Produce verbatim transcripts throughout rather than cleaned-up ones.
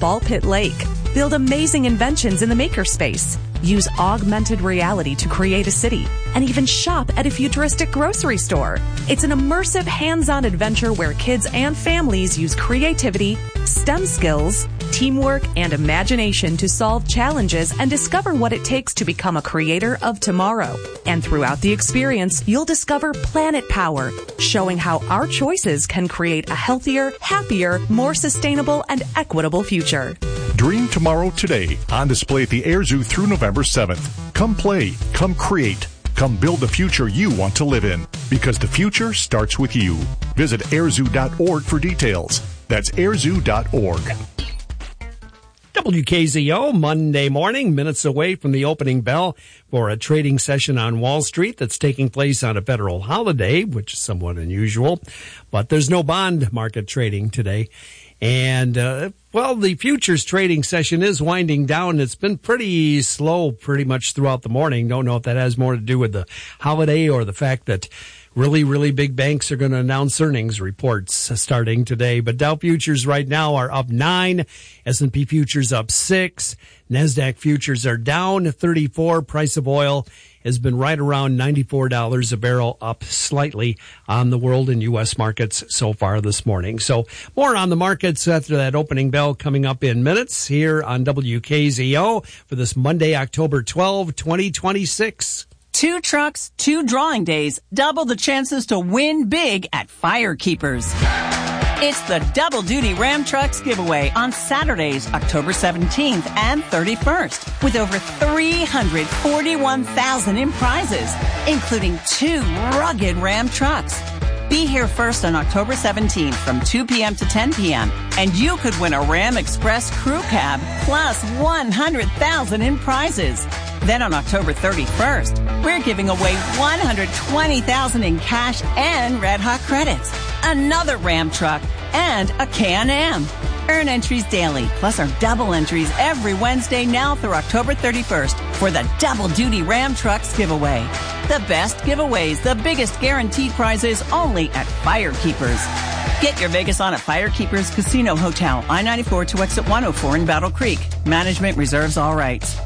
Ball Pit Lake. Build amazing inventions in the makerspace. Use augmented reality to create a city, and even shop at a futuristic grocery store. It's an immersive, hands-on adventure where kids and families use creativity, STEM skills, teamwork, and imagination to solve challenges and discover what it takes to become a creator of tomorrow. And throughout the experience, you'll discover Planet Power, showing how our choices can create a healthier, happier, more sustainable, and equitable future. Dream tomorrow today, on display at the Air Zoo through November seventh. Come play, come create, come build the future you want to live in, because the future starts with you. Visit air zoo dot org for details. That's air zoo dot org. W K Z O, Monday morning, minutes away from the opening bell for a trading session on Wall Street that's taking place on a federal holiday, which is somewhat unusual. But there's no bond market trading today. And, uh, well, the futures trading session is winding down. It's been pretty slow pretty much throughout the morning. Don't know if that has more to do with the holiday or the fact that really, really big banks are going to announce earnings reports starting today. But Dow futures right now are up nine. S and P futures up six. NASDAQ futures are down thirty-four. Price of oil has been right around ninety-four dollars a barrel, up slightly on the world and U S markets so far this morning. So more on the markets after that opening bell coming up in minutes here on W K Z O for this Monday, October twelfth, twenty twenty-six. Two trucks, two drawing days, double the chances to win big at Firekeepers. It's the Double Duty Ram Trucks giveaway on Saturdays, October seventeenth and thirty-first, with over three hundred forty-one thousand in prizes, including two rugged Ram trucks. Be here first on October seventeenth from two p.m. to ten p.m. and you could win a Ram Express crew cab plus one hundred thousand in prizes. Then on October thirty-first, we're giving away one hundred twenty thousand in cash and Red Hot credits, another Ram truck, and a K and M. Earn entries daily, plus our double entries every Wednesday now through October thirty-first for the Double Duty Ram Trucks giveaway. The best giveaways, the biggest guaranteed prizes, only at Firekeepers. Get your Vegas on at Firekeepers Casino Hotel, I ninety-four to exit one oh four in Battle Creek. Management reserves all rights.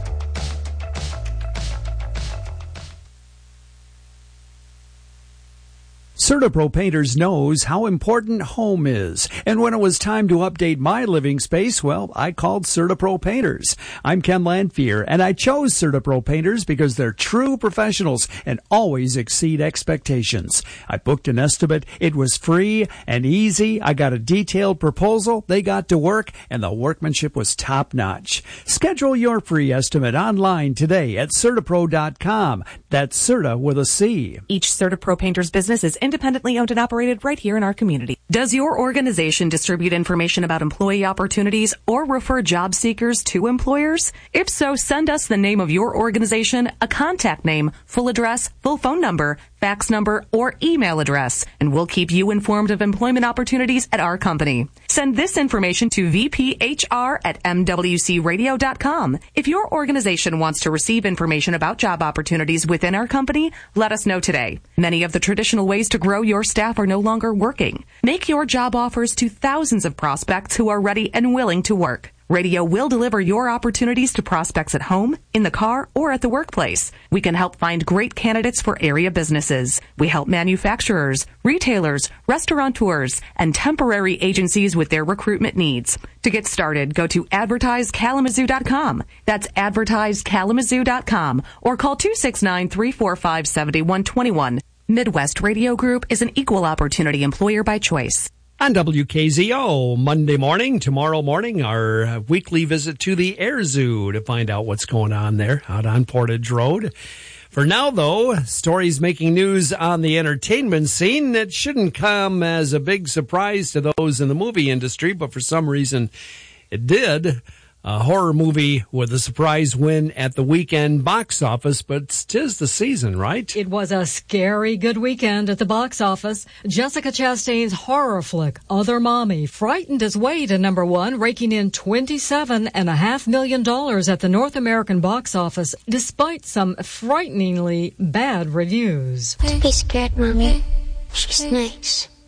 CertaPro Painters knows how important home is. And when it was time to update my living space, well, I called CertaPro Painters. I'm Ken Lanphier, and I chose CertaPro Painters because they're true professionals and always exceed expectations. I booked an estimate. It was free and easy. I got a detailed proposal. They got to work, and the workmanship was top-notch. Schedule your free estimate online today at Certapro dot com. That's Certa with a C. Each CertaPro Painters business is independently owned and operated right here in our community. Does your organization distribute information about employee opportunities or refer job seekers to employers? If so, send us the name of your organization, a contact name, full address, full phone number, fax number, or email address, and we'll keep you informed of employment opportunities at our company. Send this information to V P H R at M W C radio dot com. If your organization wants to receive information about job opportunities within our company, let us know today. Many of the traditional ways to grow your staff are no longer working. Make your job offers to thousands of prospects who are ready and willing to work. Radio will deliver your opportunities to prospects at home, in the car, or at the workplace. We can help find great candidates for area businesses. We help manufacturers, retailers, restaurateurs, and temporary agencies with their recruitment needs. To get started, go to advertise kalamazoo dot com. That's advertise kalamazoo dot com or call two six nine, three four five, seven one two one. Midwest Radio Group is an equal opportunity employer by choice. On W K Z O, Monday morning, tomorrow morning, our weekly visit to the Air Zoo to find out what's going on there out on Portage Road. For now, though, stories making news on the entertainment scene that shouldn't come as a big surprise to those in the movie industry, but for some reason it did. A horror movie with a surprise win at the weekend box office, but 'tis the season, right? It was a scary good weekend at the box office. Jessica Chastain's horror flick, Other Mommy, frightened its way to number one, raking in twenty-seven and a half million dollars at the North American box office, despite some frighteningly bad reviews. Don't be scared, Mommy. She's nice.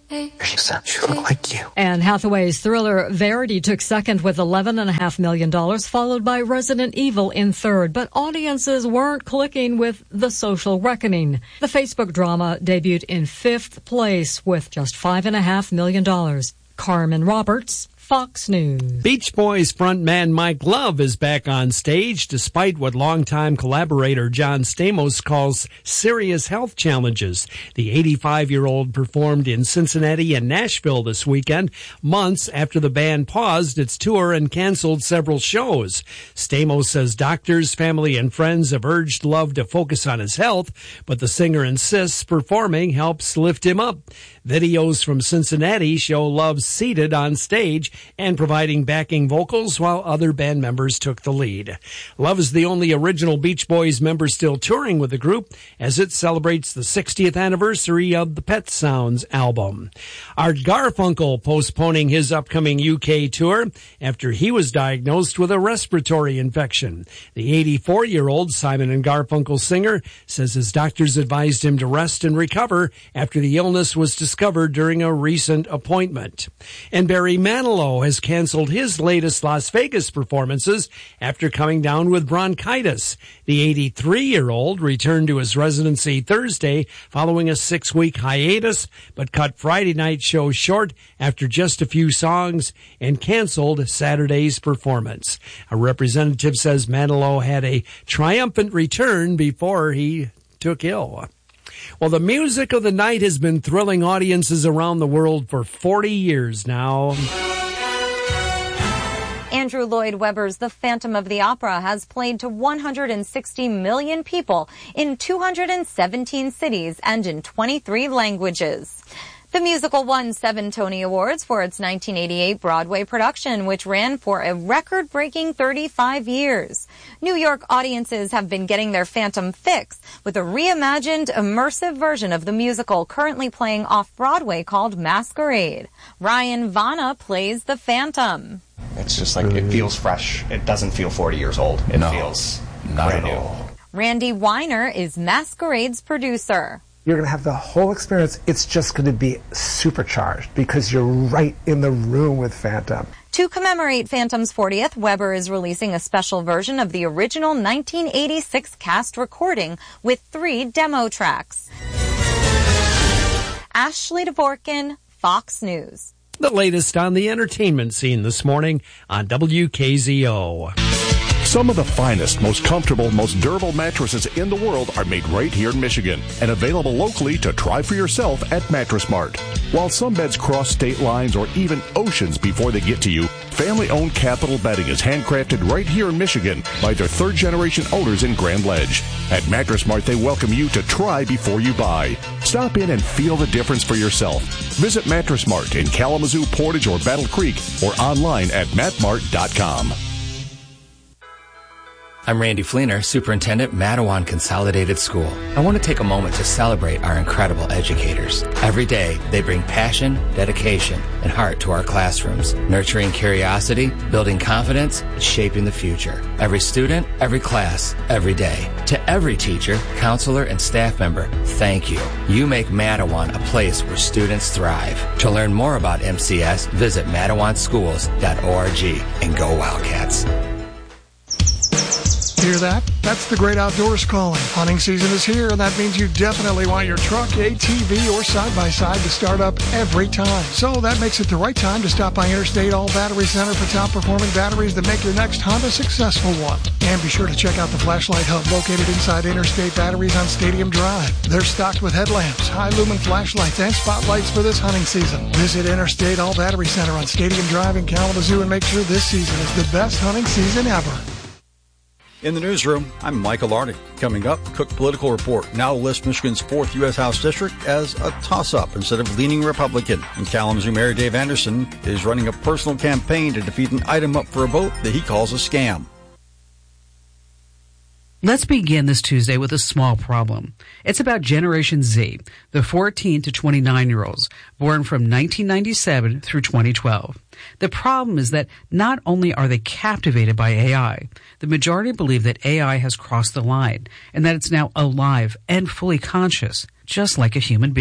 She said she looked like you. Anne Hathaway's thriller Verity took second with eleven point five million dollars, followed by Resident Evil in third. But audiences weren't clicking with The Social Reckoning. The Facebook drama debuted in fifth place with just five point five million dollars. Carmen Roberts, Fox News. Beach Boys frontman Mike Love is back on stage despite what longtime collaborator John Stamos calls serious health challenges. The eighty-five-year-old performed in Cincinnati and Nashville this weekend, months after the band paused its tour and canceled several shows. Stamos says doctors, family, and friends have urged Love to focus on his health, but the singer insists performing helps lift him up. Videos from Cincinnati show Love seated on stage and providing backing vocals while other band members took the lead. Love is the only original Beach Boys member still touring with the group as it celebrates the sixtieth anniversary of the Pet Sounds album. Art Garfunkel postponing his upcoming U K tour after he was diagnosed with a respiratory infection. The eighty-four-year-old Simon and Garfunkel singer says his doctors advised him to rest and recover after the illness was discovered during a recent appointment. And Barry Manilow has canceled his latest Las Vegas performances after coming down with bronchitis. The eighty-three-year-old returned to his residency Thursday following a six-week hiatus, but cut Friday night show short after just a few songs and canceled Saturday's performance. A representative says Manilow had a triumphant return before he took ill. Well, the music of the night has been thrilling audiences around the world for forty years now. Andrew Lloyd Webber's The Phantom of the Opera has played to one hundred sixty million people in two hundred seventeen cities and in twenty-three languages. The musical won seven Tony Awards for its nineteen eighty-eight Broadway production, which ran for a record-breaking thirty-five years. New York audiences have been getting their Phantom fix with a reimagined, immersive version of the musical currently playing off-Broadway called Masquerade. Ryan Vanna plays the Phantom. It's just like, it feels fresh. It doesn't feel forty years old. It no, feels not brand at new. all. Randy Weiner is Masquerade's producer. You're going to have the whole experience. It's just going to be supercharged because you're right in the room with Phantom. To commemorate Phantom's fortieth, Webber is releasing a special version of the original nineteen eighty-six cast recording with three demo tracks. Ashley Dvorkin, Fox News. The latest on the entertainment scene this morning on W K Z O. Some of the finest, most comfortable, most durable mattresses in the world are made right here in Michigan and available locally to try for yourself at Mattress Mart. While some beds cross state lines or even oceans before they get to you, family-owned Capital Bedding is handcrafted right here in Michigan by their third-generation owners in Grand Ledge. At Mattress Mart, they welcome you to try before you buy. Stop in and feel the difference for yourself. Visit Mattress Mart in Kalamazoo, Portage, or Battle Creek, or online at mattmart dot com. I'm Randy Fleener, Superintendent, Matawan Consolidated School. I want to take a moment to celebrate our incredible educators. Every day, they bring passion, dedication, and heart to our classrooms, nurturing curiosity, building confidence, and shaping the future. Every student, every class, every day. To every teacher, counselor, and staff member, thank you. You make Matawan a place where students thrive. To learn more about M C S, visit matawan schools dot org and go Wildcats. Hear that? That's the great outdoors calling. Hunting season is here, and that means you definitely want your truck, A T V, or side-by-side to start up every time. So that makes it the right time to stop by Interstate All Battery Center for top-performing batteries that make your next hunt a successful one. And be sure to check out the flashlight hub located inside Interstate Batteries on Stadium Drive. They're stocked with headlamps, high-lumen flashlights, and spotlights for this hunting season. Visit Interstate All Battery Center on Stadium Drive in Kalamazoo and make sure this season is the best hunting season ever. In the newsroom, I'm Michael Lardick. Coming up, Cook Political Report now lists Michigan's fourth U S House District as a toss-up instead of leaning Republican. And Kalamazoo Mayor Dave Anderson is running a personal campaign to defeat an item up for a vote that he calls a scam. Let's begin this Tuesday with a small problem. It's about Generation Z, the fourteen to twenty-nine-year-olds, born from nineteen ninety-seven through twenty twelve. The problem is that not only are they captivated by A I, the majority believe that A I has crossed the line and that it's now alive and fully conscious, just like a human being.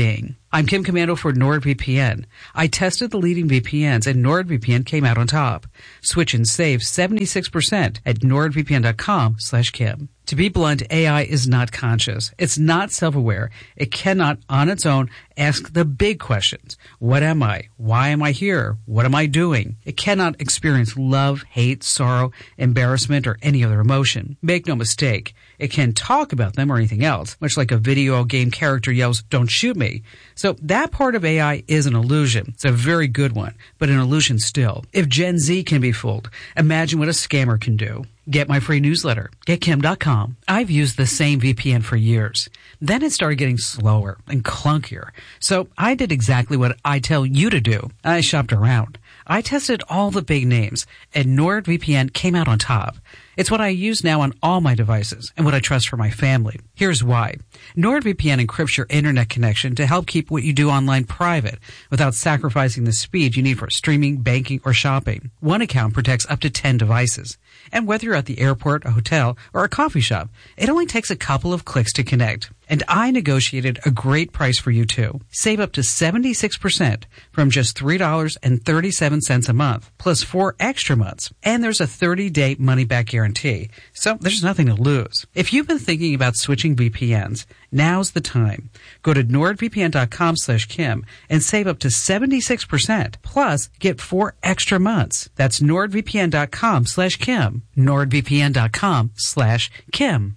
I'm Kim Commando for NordVPN. I tested the leading V P Ns and NordVPN came out on top. Switch and save seventy-six percent at nordvpn.com slash Kim. To be blunt, A I is not conscious. It's not self-aware. It cannot, on its own, ask the big questions. What am I? Why am I here? What am I doing? It cannot experience love, hate, sorrow, embarrassment, or any other emotion. Make no mistake. It can talk about them or anything else, much like a video game character yells, "Don't shoot me." So that part of A I is an illusion. It's a very good one, but an illusion still. If Gen Z can be fooled, imagine what a scammer can do. Get my free newsletter, get kim dot com. I've used the same V P N for years. Then it started getting slower and clunkier. So I did exactly what I tell you to do. I shopped around. I tested all the big names, and NordVPN came out on top. It's what I use now on all my devices and what I trust for my family. Here's why. NordVPN encrypts your internet connection to help keep what you do online private without sacrificing the speed you need for streaming, banking, or shopping. One account protects up to ten devices. And whether you're at the airport, a hotel, or a coffee shop, it only takes a couple of clicks to connect. And I negotiated a great price for you too. Save up to seventy-six percent from just three dollars and thirty-seven cents a month, plus four extra months. And there's a thirty-day money-back guarantee, so there's nothing to lose. If you've been thinking about switching V P Ns, now's the time. Go to nordvpn.com slash Kim and save up to seventy-six percent, plus get four extra months. That's nordvpn.com slash Kim. nordvpn.com slash Kim.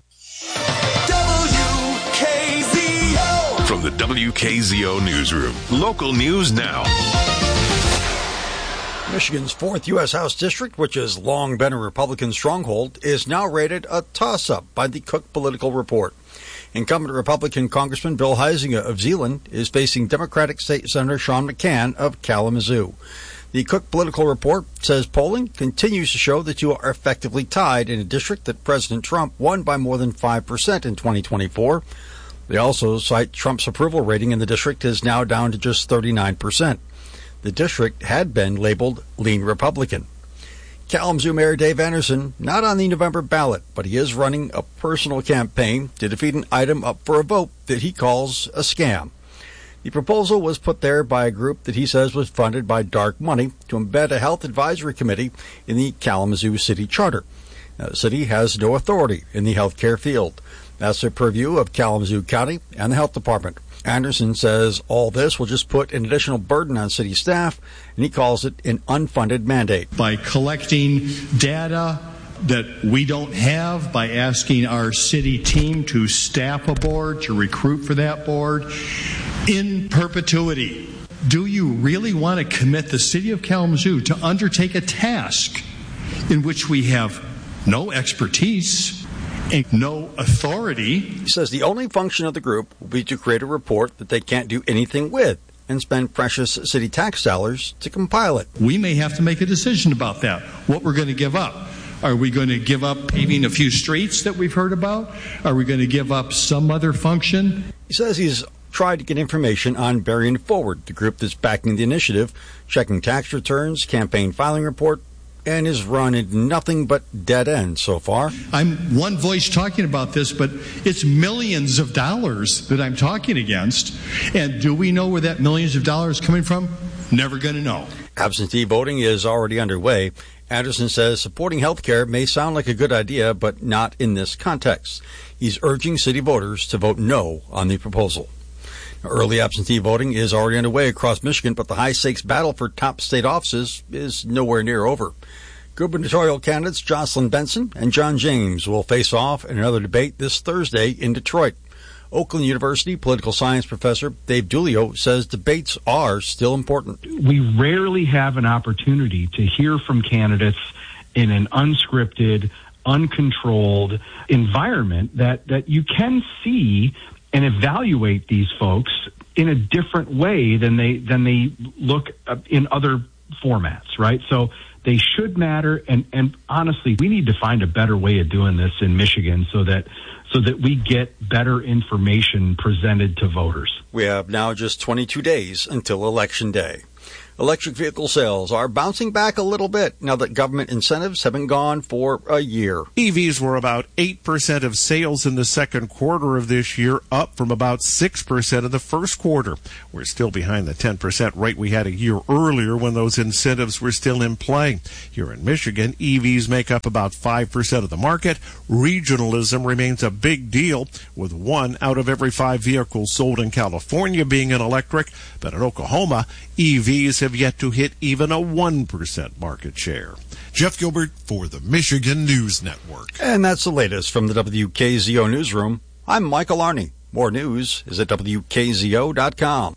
From the W K Z O Newsroom, local news now. Michigan's fourth U S House District, which has long been a Republican stronghold, is now rated a toss-up by the Cook Political Report. Incumbent Republican Congressman Bill Huizenga of Zeeland is facing Democratic State Senator Sean McCann of Kalamazoo. The Cook Political Report says polling continues to show that you are effectively tied in a district that President Trump won by more than five percent in twenty twenty-four. They also cite Trump's approval rating in the district is now down to just thirty-nine percent. The district had been labeled lean Republican. Kalamazoo Mayor Dave Anderson, not on the November ballot, but he is running a personal campaign to defeat an item up for a vote that he calls a scam. The proposal was put there by a group that he says was funded by dark money to embed a health advisory committee in the Kalamazoo City Charter. Now, the city has no authority in the healthcare field. That's the purview of Kalamazoo County and the Health Department. Anderson says all this will just put an additional burden on city staff, and he calls it an unfunded mandate. By collecting data that we don't have, by asking our city team to staff a board, to recruit for that board, in perpetuity. Do you really want to commit the city of Kalamazoo to undertake a task in which we have no expertise and no authority? He says the only function of the group will be to create a report that they can't do anything with and spend precious city tax dollars to compile it. We may have to make a decision about that, what we're going to give up. Are we going to give up paving a few streets that we've heard about? Are we going to give up some other function? He says he's tried to get information on Berrien Forward, the group that's backing the initiative, checking tax returns, campaign filing report, and has run into nothing but dead ends so far. I'm one voice talking about this, but it's millions of dollars that I'm talking against. And do we know where that millions of dollars is coming from? Never going to know. Absentee voting is already underway. Anderson says supporting health care may sound like a good idea, but not in this context. He's urging city voters to vote no on the proposal. Early absentee voting is already underway across Michigan, but the high-stakes battle for top state offices is nowhere near over. Gubernatorial candidates Jocelyn Benson and John James will face off in another debate this Thursday in Detroit. Oakland University political science professor Dave Dulio says debates are still important. We rarely have an opportunity to hear from candidates in an unscripted, uncontrolled environment that, that you can see and evaluate these folks in a different way than they than they look in other formats, right? So they should matter, and, and honestly, we need to find a better way of doing this in Michigan so that so that we get better information presented to voters. We have now just twenty-two days until Election Day. Electric vehicle sales are bouncing back a little bit now that government incentives have been gone for a year. E Vs were about eight percent of sales in the second quarter of this year, up from about six percent in the first quarter. We're still behind the ten percent rate we had a year earlier when those incentives were still in play. Here in Michigan, E Vs make up about five percent of the market. Regionalism remains a big deal, with one out of every five vehicles sold in California being an electric. But in Oklahoma, E Vs have yet to hit even a one percent market share. Jeff Gilbert for the Michigan News Network. And that's the latest from the W K Z O Newsroom. I'm Michael Arney. More news is at W K Z O dot com.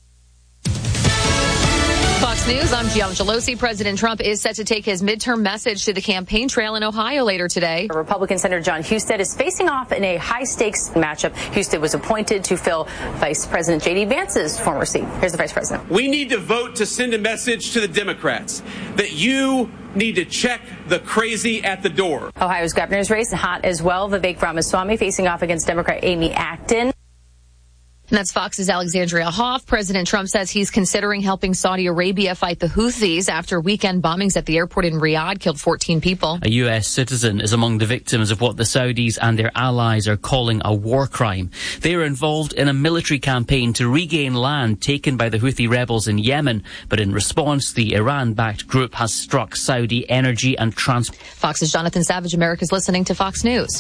Fox News, I'm Gianna Gelosi. President Trump is set to take his midterm message to the campaign trail in Ohio later today. Republican Senator John Husted is facing off in a high-stakes matchup. Husted was appointed to fill Vice President J D Vance's former seat. Here's the Vice President. We need to vote to send a message to the Democrats that you need to check the crazy at the door. Ohio's governor's race hot as well. Vivek Ramaswamy facing off against Democrat Amy Acton. And that's Fox's Alexandria Hoff. President Trump says he's considering helping Saudi Arabia fight the Houthis after weekend bombings at the airport in Riyadh killed fourteen people. A U S citizen is among the victims of what the Saudis and their allies are calling a war crime. They are involved in a military campaign to regain land taken by the Houthi rebels in Yemen. But in response, the Iran-backed group has struck Saudi energy and transport. Fox's Jonathan Savage. America's listening to Fox News.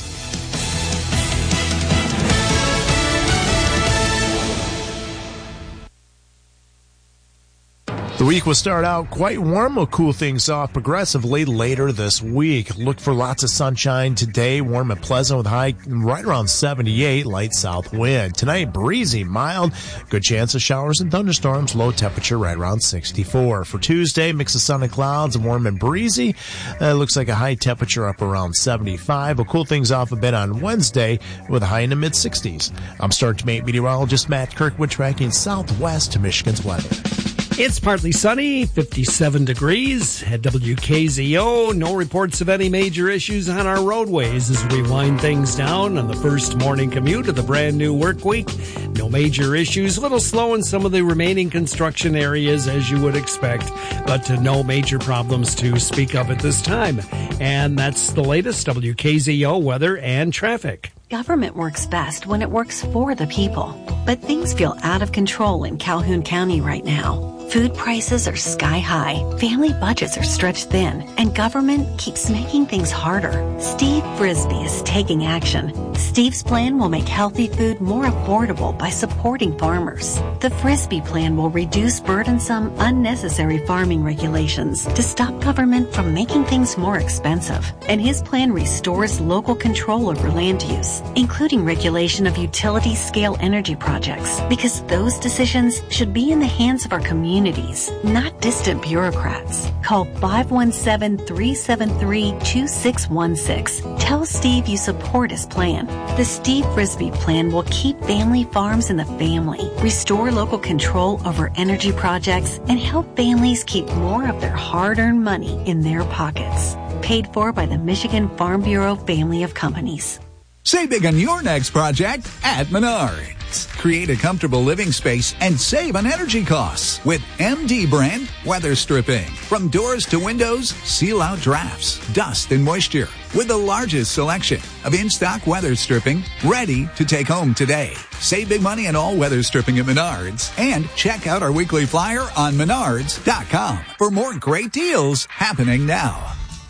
The week will start out quite warm. Will cool things off progressively later this week. Look for lots of sunshine today, warm and pleasant with high right around seventy-eight, light south wind. Tonight, breezy, mild, good chance of showers and thunderstorms, low temperature right around sixty-four. For Tuesday, mix of sun and clouds, warm and breezy. Uh, looks like a high temperature up around seventy-five. Will cool things off a bit on Wednesday with a high in the mid sixties. I'm Star Mate meteorologist Matt Kirkwood tracking southwest to Michigan's weather. It's partly sunny, fifty-seven degrees at W K Z O. No reports of any major issues on our roadways as we wind things down on the first morning commute of the brand new work week. No major issues, a little slow in some of the remaining construction areas as you would expect, but no major problems to speak of at this time. And that's the latest W K Z O weather and traffic. Government works best when it works for the people. But things feel out of control in Calhoun County right now. Food prices are sky high, family budgets are stretched thin, and government keeps making things harder. Steve Frisbee is taking action. Steve's plan will make healthy food more affordable by supporting farmers. The Frisbee plan will reduce burdensome, unnecessary farming regulations to stop government from making things more expensive. And his plan restores local control over land use, including regulation of utility-scale energy projects, because those decisions should be in the hands of our communities, not distant bureaucrats. Call five one seven, three seven three, two six one six. Tell Steve you support his plan. The Steve Frisbee plan will keep family farms in the family, restore local control over energy projects, and help families keep more of their hard-earned money in their pockets. Paid for by the Michigan Farm Bureau family of companies. Save big on your next project at Menards. Create a comfortable living space and save on energy costs with M D brand weather stripping. From doors to windows, seal out drafts, dust, and moisture. With the largest selection of in-stock weather stripping ready to take home today. Save big money on all weather stripping at Menards. And check out our weekly flyer on menards dot com for more great deals happening now.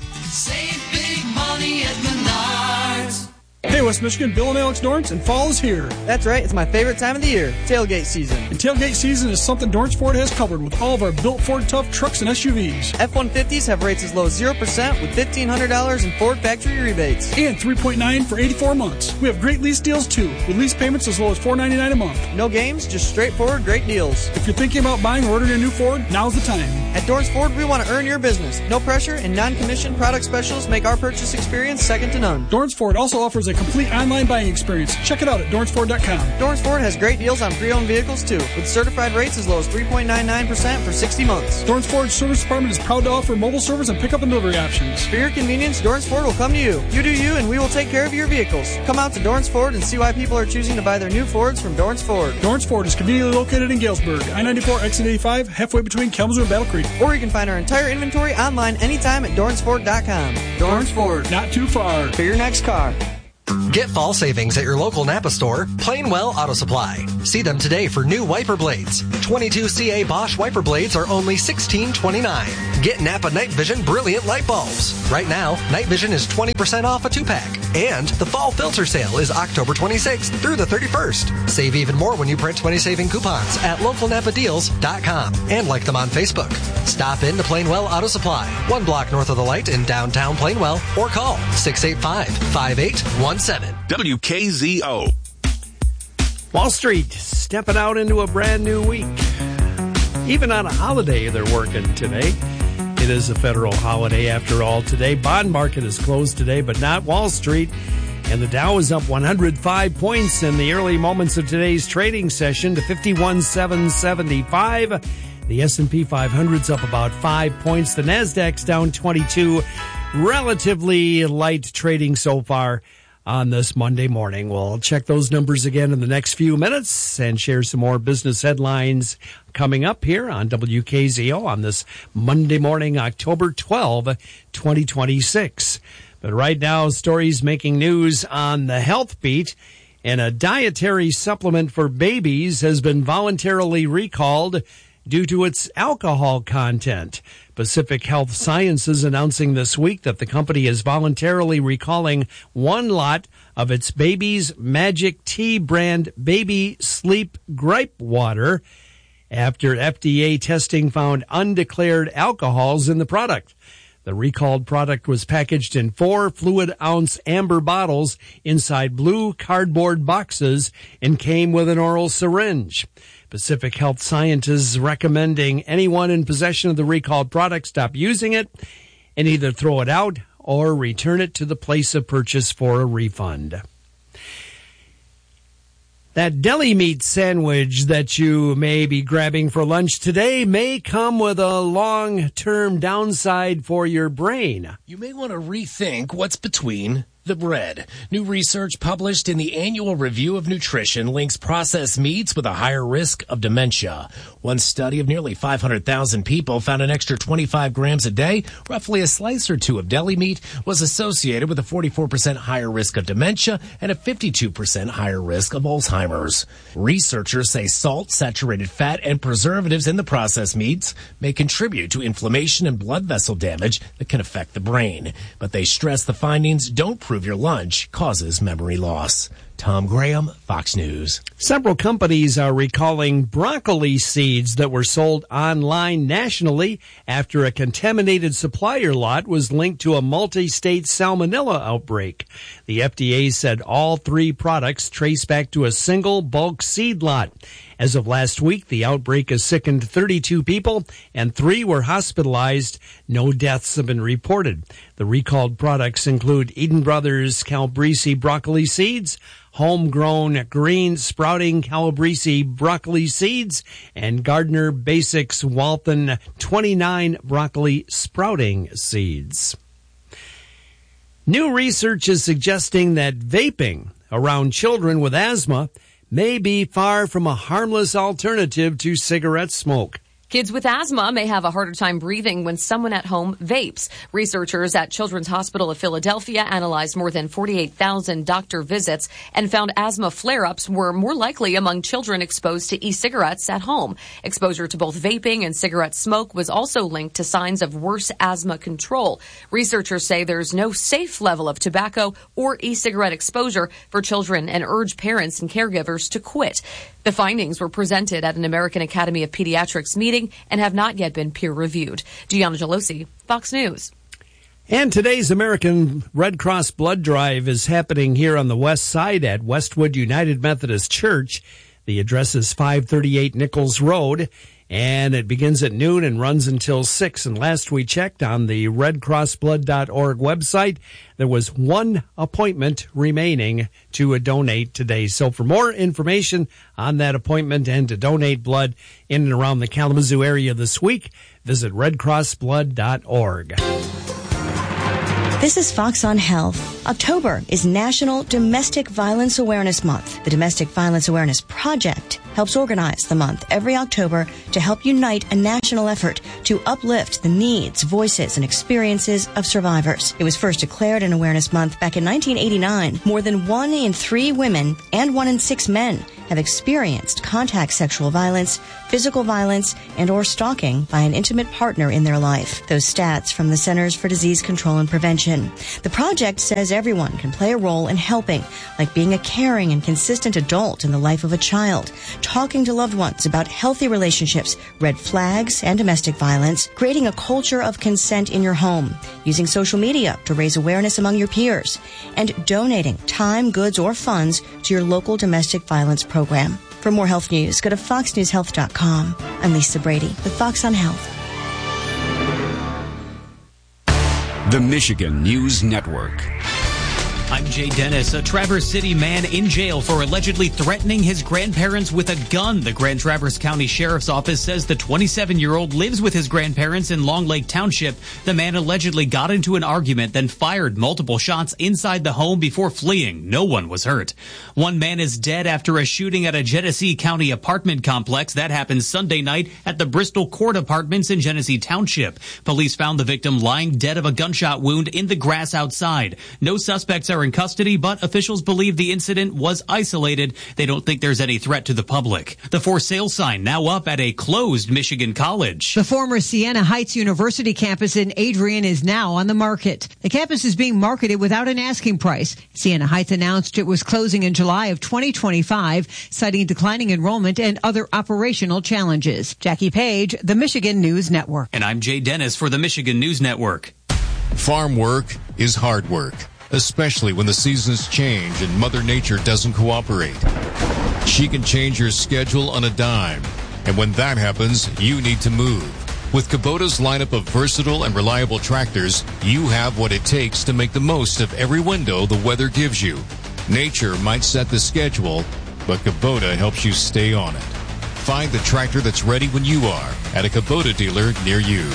Save big money at Menards. Hey, West Michigan, Bill and Alex Dorrance, and fall is here. That's right, it's my favorite time of the year, tailgate season. And tailgate season is something Dorrance Ford has covered with all of our built Ford Tough trucks and S U Vs. F one fifties have rates as low as zero percent with fifteen hundred dollars in Ford factory rebates. And three point nine for eighty-four months. We have great lease deals too, with lease payments as low as four ninety-nine a month. No games, just straightforward great deals. If you're thinking about buying or ordering a new Ford, now's the time. At Dorrance Ford, we want to earn your business. No pressure, and non-commissioned product specialists make our purchase experience second to none. Dorrance Ford also offers a complete complete online buying experience. Check it out at Dorrance Ford dot com. Dorrance Ford has great deals on pre-owned vehicles, too, with certified rates as low as three point nine nine percent for sixty months. Dorrance Ford's service department is proud to offer mobile service and pickup and delivery options. For your convenience, Dorrance Ford will come to you. You do you, and we will take care of your vehicles. Come out to Dorrance Ford and see why people are choosing to buy their new Fords from Dorrance Ford. Dorrance Ford is conveniently located in Galesburg, I ninety-four, exit eighty-five, halfway between Kalamazoo and Battle Creek. Or you can find our entire inventory online anytime at Dorrance Ford dot com. Dorrance Ford. Not too far. For your next car. Get fall savings at your local Napa store, Plainwell Auto Supply. See them today for new wiper blades. twenty-two C A Bosch wiper blades are only sixteen twenty-nine. Get Napa Night Vision Brilliant Light Bulbs. Right now, Night Vision is twenty percent off a two-pack. And the fall filter sale is October twenty-sixth through the thirty-first. Save even more when you print twenty saving coupons at local napa deals dot com and like them on Facebook. Stop in to Plainwell Auto Supply, one block north of the light in downtown Plainwell, or call six eight five, five eight one seven. W K Z O. Wall Street stepping out into a brand new week. Even on a holiday, they're working today. It is a federal holiday after all today. Bond market is closed today, but not Wall Street. And the Dow is up one hundred five points in the early moments of today's trading session to fifty-one seven seventy-five. The S and P five hundred's up about five points. The Nasdaq's down twenty-two. Relatively light trading so far on this Monday morning. We'll check those numbers again in the next few minutes and share some more business headlines coming up here on W K Z O on this Monday morning, October twelfth, twenty twenty-six. But right now, stories making news on the health beat. And a dietary supplement for babies has been voluntarily recalled due to its alcohol content. Pacific Health Sciences announcing this week that the company is voluntarily recalling one lot of its Baby's Magic Tea brand baby sleep gripe water after F D A testing found undeclared alcohols in the product. The recalled product was packaged in four fluid-ounce amber bottles inside blue cardboard boxes and came with an oral syringe. Pacific Health Sciences recommending anyone in possession of the recalled product stop using it and either throw it out or return it to the place of purchase for a refund. That deli meat sandwich that you may be grabbing for lunch today may come with a long-term downside for your brain. You may want to rethink what's between the bread. New research published in the Annual Review of Nutrition links processed meats with a higher risk of dementia. One study of nearly five hundred thousand people found an extra twenty-five grams a day, roughly a slice or two of deli meat, was associated with a forty-four percent higher risk of dementia and a fifty-two percent higher risk of Alzheimer's. Researchers say salt, saturated fat, and preservatives in the processed meats may contribute to inflammation and blood vessel damage that can affect the brain. But they stress the findings don't prove your lunch causes memory loss. Tom Graham, Fox News. Several companies are recalling broccoli seeds that were sold online nationally after a contaminated supplier lot was linked to a multi-state salmonella outbreak. The F D A said all three products trace back to a single bulk seed lot. As of last week, the outbreak has sickened thirty-two people and three were hospitalized. No deaths have been reported. The recalled products include Eden Brothers Calabrese broccoli seeds, homegrown green sprouting Calabrese broccoli seeds, and Gardner Basics Walton twenty-nine broccoli sprouting seeds. New research is suggesting that vaping around children with asthma may be far from a harmless alternative to cigarette smoke. Kids with asthma may have a harder time breathing when someone at home vapes. Researchers at Children's Hospital of Philadelphia analyzed more than forty-eight thousand doctor visits and found asthma flare-ups were more likely among children exposed to e-cigarettes at home. Exposure to both vaping and cigarette smoke was also linked to signs of worse asthma control. Researchers say there's no safe level of tobacco or e-cigarette exposure for children and urge parents and caregivers to quit. The findings were presented at an American Academy of Pediatrics meeting and have not yet been peer-reviewed. Gianna Gelosi, Fox News. And today's American Red Cross blood drive is happening here on the west side at Westwood United Methodist Church. The address is five thirty-eight Nichols Road. And it begins at noon and runs until six. And last we checked on the red cross blood dot org website, there was one appointment remaining to donate today. So for more information on that appointment and to donate blood in and around the Kalamazoo area this week, visit red cross blood dot org. This is Fox on Health. October is National Domestic Violence Awareness Month. The Domestic Violence Awareness Project helps organize the month every October to help unite a national effort to uplift the needs, voices, and experiences of survivors. It was first declared an awareness month back in nineteen eighty-nine. More than one in three women and one in six men have experienced contact sexual violence, physical violence, and or stalking by an intimate partner in their life. Those stats from the Centers for Disease Control and Prevention. The project says everyone can play a role in helping, like being a caring and consistent adult in the life of a child, talking to loved ones about healthy relationships, red flags, and domestic violence, creating a culture of consent in your home, using social media to raise awareness among your peers, and donating time, goods, or funds to your local domestic violence program. For more health news, go to fox news health dot com. I'm Lisa Brady with Fox on Health. The Michigan News Network. I'm Jay Dennis. A Traverse City man in jail for allegedly threatening his grandparents with a gun. The Grand Traverse County Sheriff's Office says the twenty-seven-year-old lives with his grandparents in Long Lake Township. The man allegedly got into an argument, then fired multiple shots inside the home before fleeing. No one was hurt. One man is dead after a shooting at a Genesee County apartment complex. That happened Sunday night at the Bristol Court Apartments in Genesee Township. Police found the victim lying dead of a gunshot wound in the grass outside. No suspects are in custody, but officials believe the incident was isolated. They don't think there's any threat to the public. The for sale sign now up at a closed Michigan college. The former Siena Heights University campus in Adrian is now on the market. The campus is being marketed without an asking price. Siena Heights announced it was closing in July of twenty twenty-five, citing declining enrollment and other operational challenges. Jackie Page, the Michigan News Network. And I'm Jay Dennis for the Michigan News Network. Farm work is hard work, especially when the seasons change and Mother Nature doesn't cooperate. She can change your schedule on a dime, and when that happens, you need to move. With Kubota's lineup of versatile and reliable tractors, you have what it takes to make the most of every window the weather gives you. Nature might set the schedule, but Kubota helps you stay on it. Find the tractor that's ready when you are at a Kubota dealer near you.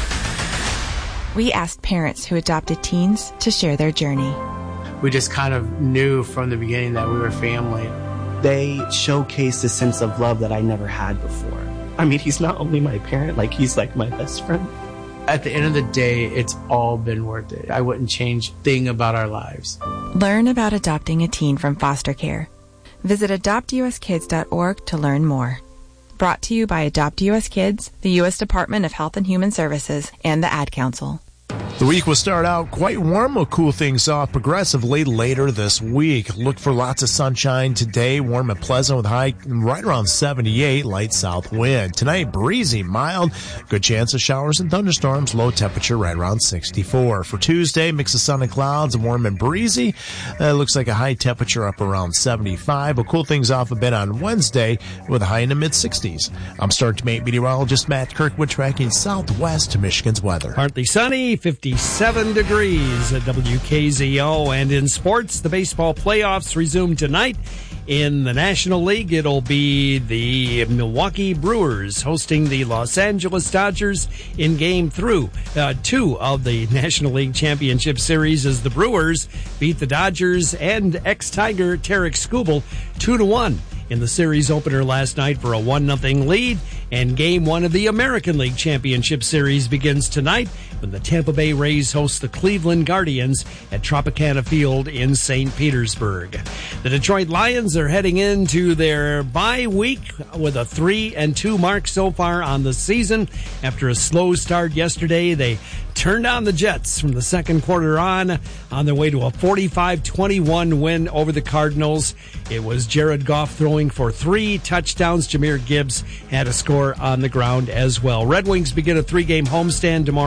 We asked parents who adopted teens to share their journey. We just kind of knew from the beginning that we were family. They showcased a sense of love that I never had before. I mean, he's not only my parent, like he's like my best friend. At the end of the day, it's all been worth it. I wouldn't change a thing about our lives. Learn about adopting a teen from foster care. Visit adopt u s kids dot org to learn more. Brought to you by Adopt U S Kids, the U S Department of Health and Human Services, and the Ad Council. The week will start out quite warm. Will cool things off progressively later this week. Look for lots of sunshine today, warm and pleasant with high right around seventy-eight, light south wind. Tonight, breezy, mild, good chance of showers and thunderstorms, low temperature right around sixty-four. For Tuesday, mix of sun and clouds, warm and breezy. Uh, looks like a high temperature up around seventy-five. Will cool things off a bit on Wednesday with a high in the mid-sixties. I'm Star Mate meteorologist Matt Kirkwood tracking southwest to Michigan's weather. Partly sunny, fifty-seven degrees at W K Z O. And in sports, the baseball playoffs resume tonight. In the National League, it'll be the Milwaukee Brewers hosting the Los Angeles Dodgers in game through uh, two of the National League Championship Series as the Brewers beat the Dodgers and ex-Tiger Tarek Skubal two to one. In the series opener last night for a one nothing lead, and game one of the American League Championship Series begins tonight when the Tampa Bay Rays host the Cleveland Guardians at Tropicana Field in Saint Petersburg. The Detroit Lions are heading into their bye week with a three and two mark so far on the season. After a slow start yesterday, they turned on the Jets from the second quarter on, on their way to a forty-five twenty-one win over the Cardinals. It was Jared Goff throwing for three touchdowns. Jahmyr Gibbs had a score on the ground as well. Red Wings begin a three-game homestand tomorrow night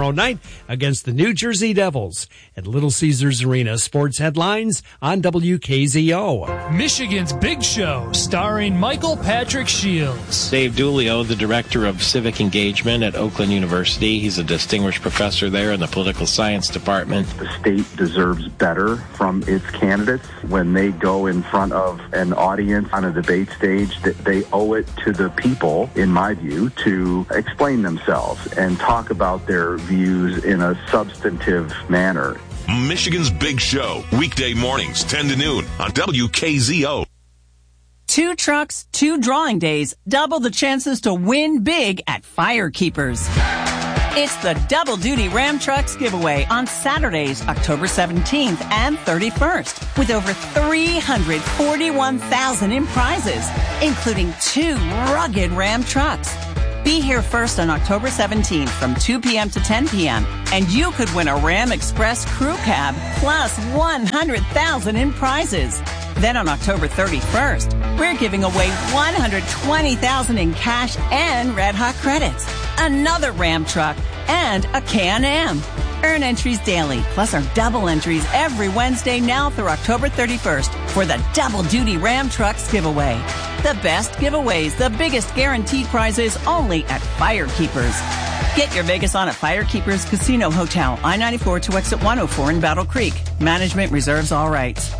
against the New Jersey Devils at Little Caesars Arena. Sports headlines on W K Z O. Michigan's Big Show, starring Michael Patrick Shields. Dave Dulio, the Director of Civic Engagement at Oakland University. He's a distinguished professor there in the Political Science Department. The state deserves better from its candidates. When they go in front of an audience on a debate stage, that they owe it to the people, in my view, to explain themselves and talk about their views in a substantive manner. Michigan's Big Show, weekday mornings, ten to noon on W K Z O. Two trucks, two drawing days, double the chances to win big at Firekeepers. It's the Double Duty Ram Trucks giveaway on Saturdays, October seventeenth and thirty-first, with over three hundred forty-one thousand dollars in prizes, including two rugged Ram trucks. Be here first on October seventeenth from two p.m. to ten p.m. and you could win a Ram Express crew cab plus one hundred thousand dollars in prizes. Then on October thirty-first, we're giving away one hundred twenty thousand dollars in cash and Red Hot credits, another Ram truck, and a Can-Am. Earn entries daily, plus our double entries every Wednesday now through October thirty-first for the Double Duty Ram Trucks giveaway. The best giveaways, the biggest guaranteed prizes, only at Firekeepers. Get your Vegas on at Firekeepers Casino Hotel, I ninety-four to exit one oh four in Battle Creek. Management reserves all rights.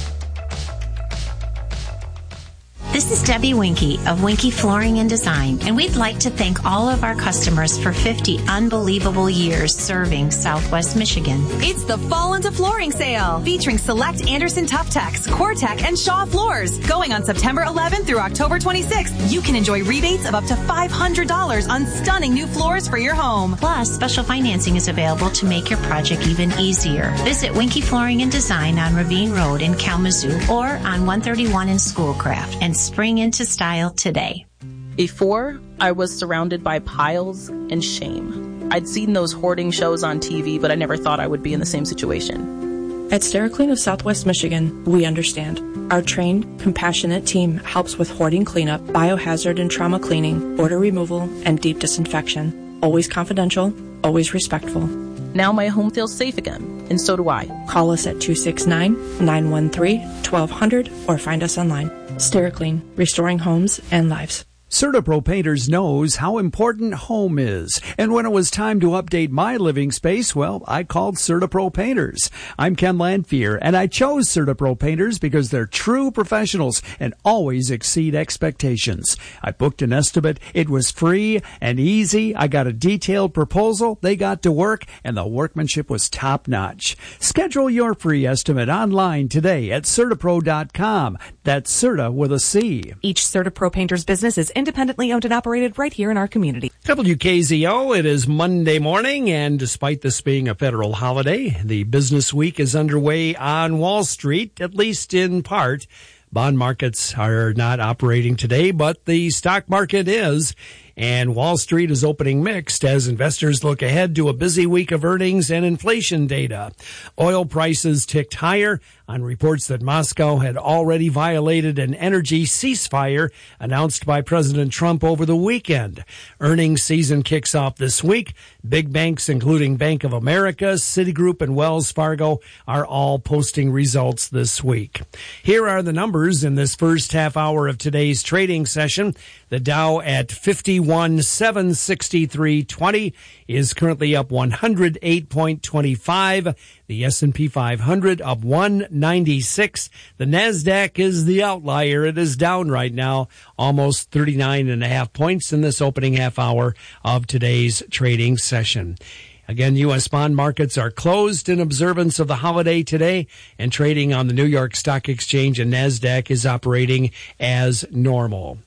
This is Debbie Winky of Winky Flooring and Design, and we'd like to thank all of our customers for fifty unbelievable years serving Southwest Michigan. It's the Fall into Flooring sale, featuring select Anderson Tough-Tax, Core-Tech, and Shaw floors. Going on September eleventh through October twenty-sixth, you can enjoy rebates of up to five hundred dollars on stunning new floors for your home. Plus, special financing is available to make your project even easier. Visit Winky Flooring and Design on Ravine Road in Kalamazoo or on one thirty-one in Schoolcraft, and spring into style today. Before, I was surrounded by piles and shame. I'd seen those hoarding shows on T V, but I never thought I would be in the same situation. At SteriClean of Southwest Michigan, we understand. Our trained, compassionate team helps with hoarding cleanup, biohazard and trauma cleaning, odor removal, and deep disinfection. Always confidential, always respectful. Now my home feels safe again, and so do I. Call us at two six nine, nine one three, one two zero zero or find us online. SteriClean, restoring homes and lives. CertaPro Painters knows how important home is. And when it was time to update my living space, well, I called CertaPro Painters. I'm Ken Landfear, and I chose CertaPro Painters because they're true professionals and always exceed expectations. I booked an estimate. It was free and easy. I got a detailed proposal. They got to work, and the workmanship was top-notch. Schedule your free estimate online today at Certapro dot com. That's Certa with a C. Each CertaPro Painters business is independently owned and operated right here in our community. W K Z O, it is Monday morning, and despite this being a federal holiday, the business week is underway on Wall Street, at least in part. Bond markets are not operating today, but the stock market is. And Wall Street is opening mixed as investors look ahead to a busy week of earnings and inflation data. Oil prices ticked higher on reports that Moscow had already violated an energy ceasefire announced by President Trump over the weekend. Earnings season kicks off this week. Big banks, including Bank of America, Citigroup, and Wells Fargo, are all posting results this week. Here are the numbers in this first half hour of today's trading session. The Dow at fifty-one seven sixty-three twenty is currently up one hundred eight point two five. The S and P five hundred up one ninety-six. The NASDAQ is the outlier. It is down right now, almost thirty-nine and a half points in this opening half hour of today's trading session. Again, U S bond markets are closed in observance of the holiday today, and trading on the New York Stock Exchange and NASDAQ is operating as normal.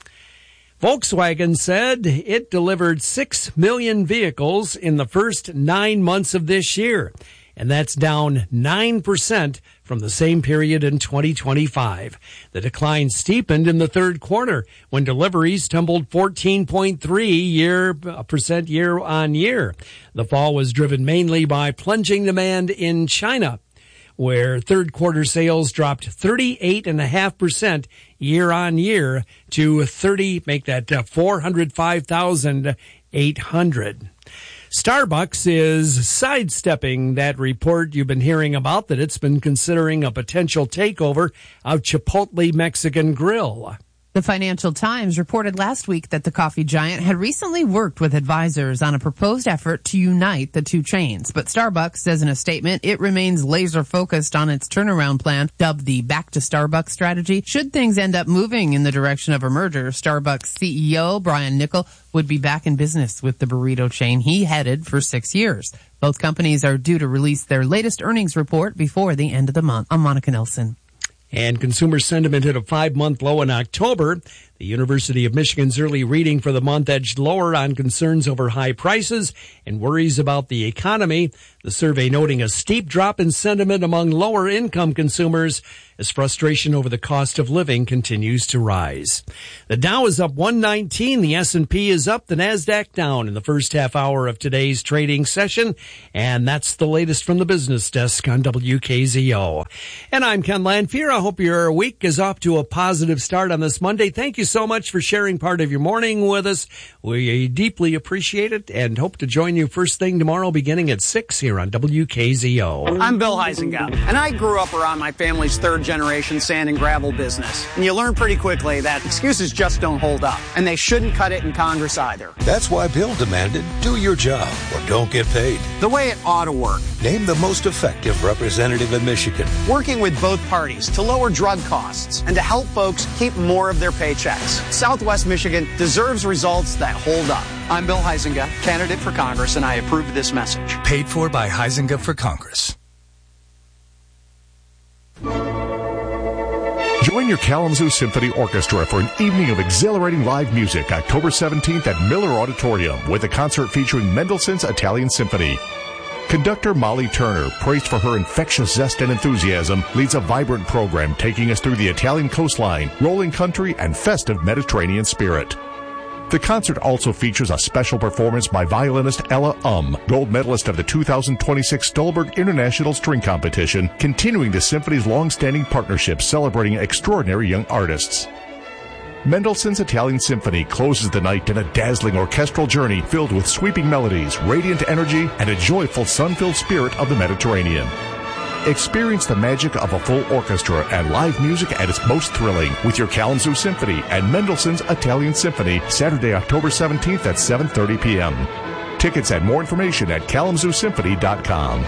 Volkswagen said it delivered six million vehicles in the first nine months of this year, and that's down nine percent from the same period in twenty twenty-five. The decline steepened in the third quarter when deliveries tumbled fourteen point three year, percent year on year. The fall was driven mainly by plunging demand in China, where third quarter sales dropped thirty-eight point five percent year on year to thirty, make that four hundred five thousand eight hundred. Starbucks is sidestepping that report you've been hearing about, that it's been considering a potential takeover of Chipotle Mexican Grill. The Financial Times reported last week that the coffee giant had recently worked with advisors on a proposed effort to unite the two chains. But Starbucks says in a statement it remains laser focused on its turnaround plan, dubbed the Back to Starbucks strategy. Should things end up moving in the direction of a merger, Starbucks C E O Brian Niccol would be back in business with the burrito chain he headed for six years. Both companies are due to release their latest earnings report before the end of the month. I'm Monica Nelson. And consumer sentiment hit a five-month low in October. The University of Michigan's early reading for the month edged lower on concerns over high prices and worries about the economy. The survey noting a steep drop in sentiment among lower-income consumers as frustration over the cost of living continues to rise. The Dow is up one nineteen. The S and P is up. The Nasdaq down in the first half hour of today's trading session. And that's the latest from the business desk on W K Z O. And I'm Ken Lanfear. I hope your week is off to a positive start on this Monday. Thank you so much for sharing part of your morning with us. We deeply appreciate it and hope to join you first thing tomorrow beginning at six here on W K Z O. I'm Bill Huizenga, and I grew up around my family's third generation sand and gravel business. And you learn pretty quickly that excuses just don't hold up, and they shouldn't cut it in Congress either. That's why Bill demanded, do your job or don't get paid. The way it ought to work. Name the most effective representative in Michigan. Working with both parties to lower drug costs and to help folks keep more of their paychecks. Southwest Michigan deserves results that hold up. I'm Bill Huizenga, candidate for Congress, and I approve this message. Paid for by Huizenga for Congress. Join your Kalamazoo Symphony Orchestra for an evening of exhilarating live music October seventeenth at Miller Auditorium with a concert featuring Mendelssohn's Italian Symphony. Conductor Molly Turner, praised for her infectious zest and enthusiasm, leads a vibrant program taking us through the Italian coastline, rolling country, and festive Mediterranean spirit. The concert also features a special performance by violinist Ella Um, gold medalist of the two thousand twenty-six Stolberg International String Competition, continuing the symphony's long-standing partnership celebrating extraordinary young artists. Mendelssohn's Italian Symphony closes the night in a dazzling orchestral journey filled with sweeping melodies, radiant energy, and a joyful sun-filled spirit of the Mediterranean. Experience the magic of a full orchestra and live music at its most thrilling with your Kalamazoo Symphony and Mendelssohn's Italian Symphony Saturday, October seventeenth at seven thirty p.m. Tickets and more information at kalamazoo symphony dot com.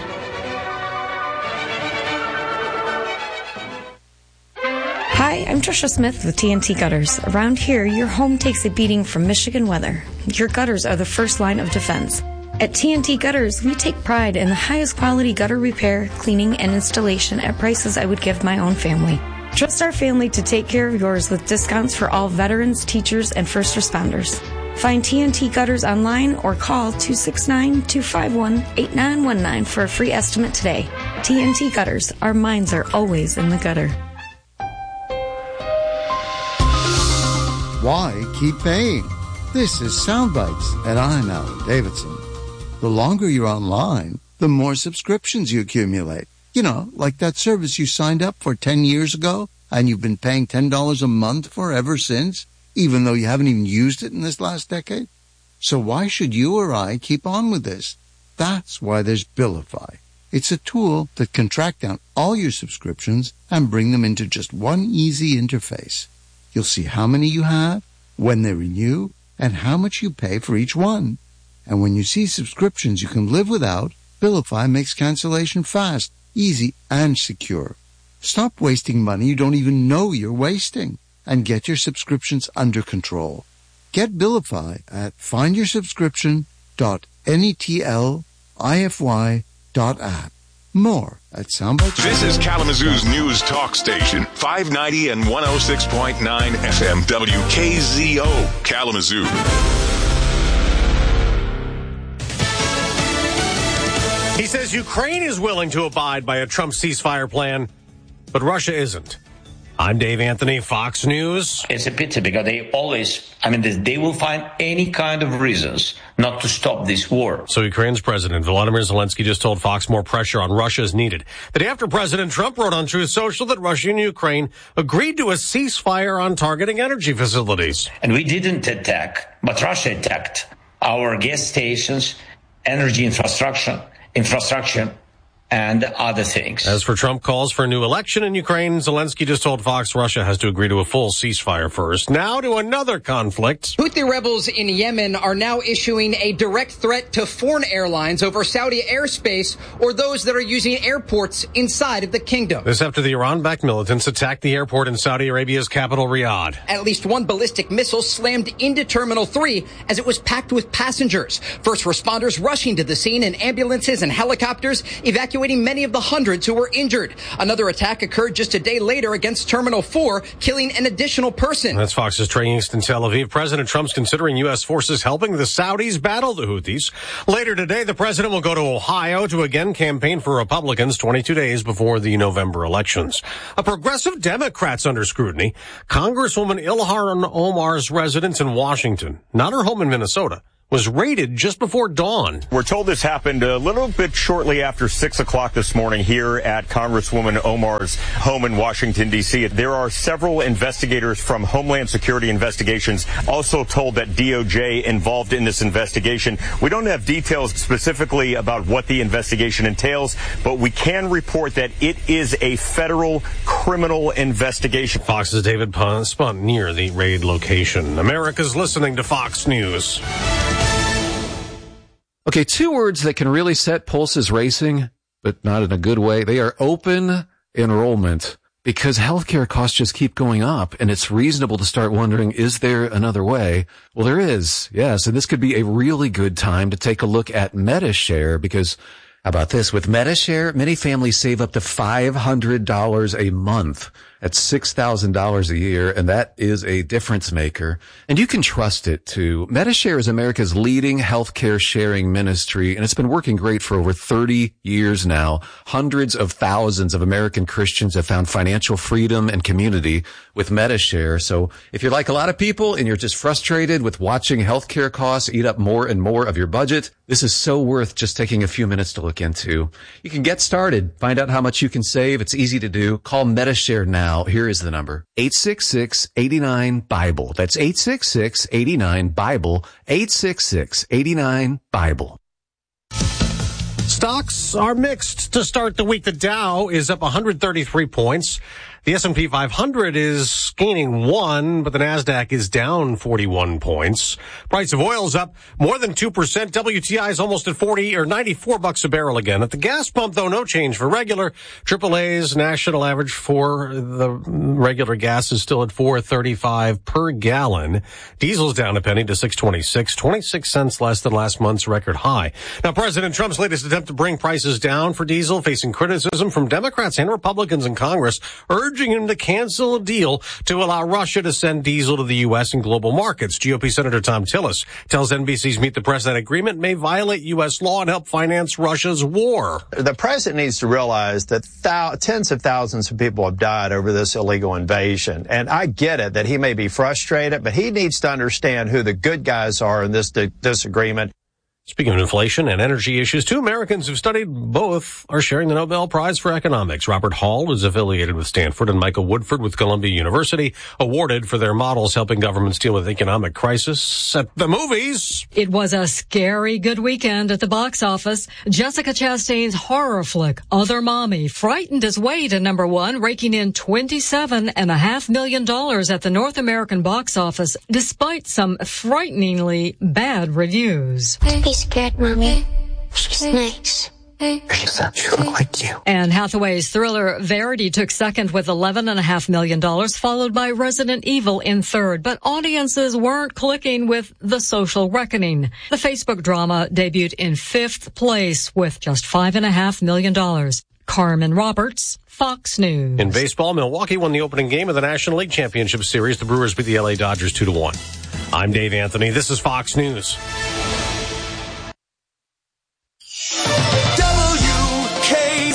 Hi, I'm Trisha Smith with T N T Gutters. Around here, your home takes a beating from Michigan weather. Your gutters are the first line of defense. At T N T Gutters, we take pride in the highest quality gutter repair, cleaning, and installation at prices I would give my own family. Trust our family to take care of yours with discounts for all veterans, teachers, and first responders. Find T N T Gutters online or call two six nine, two five one, eight nine one nine for a free estimate today. T N T Gutters, our minds are always in the gutter. Why keep paying? This is Soundbites, and I'm Alan Davidson. The longer you're online, the more subscriptions you accumulate. You know, like that service you signed up for ten years ago, and you've been paying ten dollars a month for ever since, even though you haven't even used it in this last decade. So why should you or I keep on with this? That's why there's Billify. It's a tool that can track down all your subscriptions and bring them into just one easy interface. You'll see how many you have, when they renew, and how much you pay for each one. And when you see subscriptions you can live without, Billify makes cancellation fast, easy, and secure. Stop wasting money you don't even know you're wasting, and get your subscriptions under control. Get Billify at find your subscription dot netlify dot app. More at Soundbites. This is Kalamazoo's news talk station, five ninety and one oh six point nine F M W K Z O, Kalamazoo. He says Ukraine is willing to abide by a Trump ceasefire plan, but Russia isn't. I'm Dave Anthony, Fox News. It's a pity because they always, I mean, they will find any kind of reasons not to stop this war. So Ukraine's President Volodymyr Zelensky just told Fox more pressure on Russia is needed. The day after President Trump wrote on Truth Social that Russia and Ukraine agreed to a ceasefire on targeting energy facilities. And we didn't attack, but Russia attacked our gas stations energy infrastructure, infrastructure, and other things. As for Trump calls for a new election in Ukraine, Zelensky just told Fox Russia has to agree to a full ceasefire first. Now to another conflict. Houthi rebels in Yemen are now issuing a direct threat to foreign airlines over Saudi airspace or those that are using airports inside of the kingdom. This after the Iran-backed militants attacked the airport in Saudi Arabia's capital, Riyadh. At least one ballistic missile slammed into Terminal three as it was packed with passengers. First responders rushing to the scene in ambulances and helicopters, evacuating many of the hundreds who were injured. Another attack occurred just a day later against Terminal four, killing an additional person. That's Fox's Trey East in Tel Aviv. President Trump's considering U S forces helping the Saudis battle the Houthis. Later today, the president will go to Ohio to again campaign for Republicans twenty-two days before the November elections. A progressive Democrat's under scrutiny. Congresswoman Ilhan Omar's residence in Washington, not her home in Minnesota, was raided just before dawn. We're told this happened a little bit shortly after six o'clock this morning here at Congresswoman Omar's home in Washington, D C. There are several investigators from Homeland Security Investigations also told that D O J involved in this investigation. We don't have details specifically about what the investigation entails, but we can report that it is a federal criminal investigation. Fox's David Spunt near the raid location. America's listening to Fox News. Okay, two words that can really set pulses racing, but not in a good way. They are open enrollment, because healthcare costs just keep going up, and it's reasonable to start wondering, is there another way? Well, there is, yes, and this could be a really good time to take a look at MediShare, because how about this? With MediShare, many families save up to five hundred dollars a month. That's six thousand dollars a year, and that is a difference maker. And you can trust it, too. MediShare is America's leading healthcare sharing ministry, and it's been working great for over thirty years now. Hundreds of thousands of American Christians have found financial freedom and community with MediShare. So if you're like a lot of people and you're just frustrated with watching healthcare costs eat up more and more of your budget, this is so worth just taking a few minutes to look into. You can get started. Find out how much you can save. It's easy to do. Call MediShare now. Here is the number. eight six six, eight nine, BIBLE. That's eight six six, eight nine, BIBLE. eight six six, eight nine, BIBLE. Stocks are mixed to start the week. The Dow is up one hundred thirty-three points. The S and P five hundred is gaining one, but the NASDAQ is down forty-one points. Price of oil is up more than two percent. W T I is almost at forty or ninety-four bucks a barrel again. At the gas pump, though, no change for regular. triple A's national average for the regular gas is still at four thirty-five per gallon. Diesel's down a penny to six twenty-six, twenty-six cents less than last month's record high. Now, President Trump's latest attempt to bring prices down for diesel facing criticism from Democrats and Republicans in Congress, urging him to cancel a deal to allow Russia to send diesel to the U S and global markets. G O P Senator Tom Tillis tells N B C's Meet the Press that agreement may violate U S law and help finance Russia's war. The president needs to realize that thou- tens of thousands of people have died over this illegal invasion. And I get it that he may be frustrated, but he needs to understand who the good guys are in this di- disagreement. Speaking of inflation and energy issues, two Americans who've studied both are sharing the Nobel Prize for Economics. Robert Hall is affiliated with Stanford and Michael Woodford with Columbia University, awarded for their models helping governments deal with economic crisis. At the movies, it was a scary good weekend at the box office. Jessica Chastain's horror flick, Other Mommy, frightened its way to number one, raking in twenty-seven and a half million dollars at the North American box office, despite some frighteningly bad reviews. Scared, Mommy. She's nice. She look like you. Anne Hathaway's thriller Verity took second with eleven and a half million dollars, followed by Resident Evil in third. But audiences weren't clicking with The Social Reckoning. The Facebook drama debuted in fifth place with just five and a half million dollars. Carmen Roberts, Fox News. In baseball, Milwaukee won the opening game of the National League Championship Series. The Brewers beat the L A Dodgers two to one. I'm Dave Anthony. This is Fox News.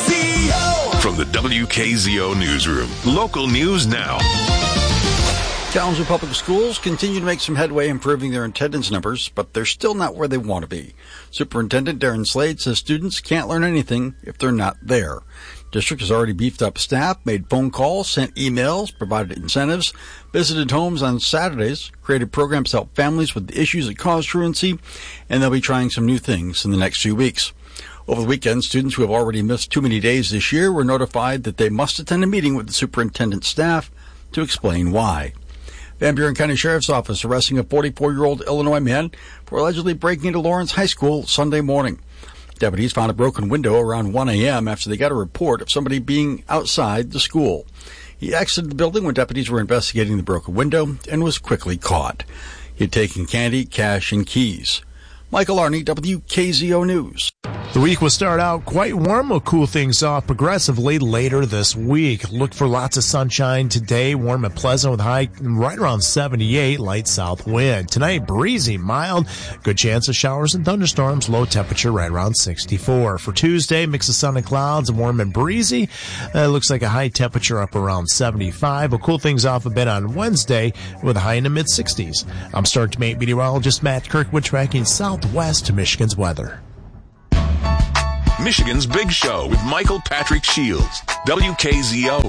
From the W K Z O newsroom, local news now. Kalamazoo Public Schools continue to make some headway improving their attendance numbers, but they're still not where they want to be. Superintendent Darren Slade says students can't learn anything if they're not there. District has already beefed up staff, made phone calls, sent emails, provided incentives, visited homes on Saturdays, created programs to help families with the issues that cause truancy, and they'll be trying some new things in the next few weeks. Over the weekend, students who have already missed too many days this year were notified that they must attend a meeting with the superintendent's staff to explain why. Van Buren County Sheriff's Office arresting a forty-four-year-old Illinois man for allegedly breaking into Lawrence High School Sunday morning. Deputies found a broken window around one a.m. after they got a report of somebody being outside the school. He exited the building when deputies were investigating the broken window and was quickly caught. He had taken candy, cash, and keys. Michael Arney, W K Z O News. The week will start out quite warm. Will cool things off progressively later this week. Look for lots of sunshine today, warm and pleasant with high right around seventy-eight, light south wind. Tonight, breezy, mild, good chance of showers and thunderstorms, low temperature right around sixty-four. For Tuesday, mix of sun and clouds, warm and breezy. Uh, looks like a high temperature up around seventy-five. Will cool things off a bit on Wednesday with a high in the mid-sixties. I'm Star Mate meteorologist Matt Kirkwood tracking southwest Michigan's weather. Michigan's Big Show with Michael Patrick Shields, W K Z O.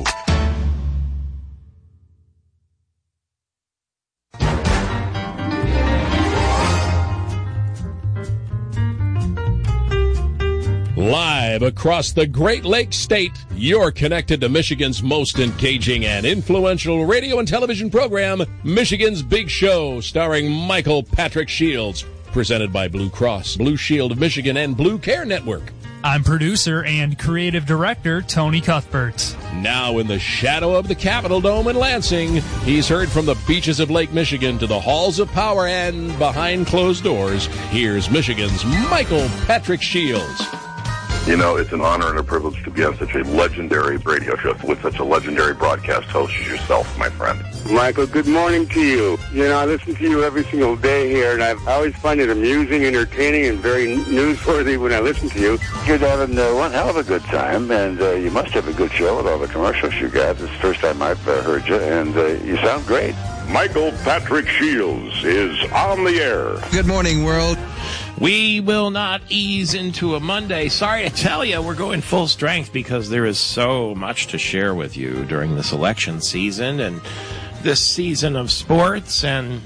Live across the Great Lakes State, you're connected to Michigan's most engaging and influential radio and television program, Michigan's Big Show, starring Michael Patrick Shields, presented by Blue Cross, Blue Shield of Michigan, and Blue Care Network. I'm producer and creative director Tony Cuthbert. Now in the shadow of the Capitol Dome in Lansing, he's heard from the beaches of Lake Michigan to the halls of power and behind closed doors. Here's Michigan's Michael Patrick Shields. You know, it's an honor and a privilege to be on such a legendary radio show with such a legendary broadcast host as yourself, my friend. Michael, good morning to you. You know, I listen to you every single day here, and I've, I always find it amusing, entertaining, and very newsworthy when I listen to you. You're having uh, one hell of a good time, and uh, you must have a good show with all the commercials you got. This is the first time I've uh, heard you, and uh, you sound great. Michael Patrick Shields is on the air. Good morning, world. We will not ease into a Monday. Sorry to tell you, we're going full strength because there is so much to share with you during this election season and this season of sports. And,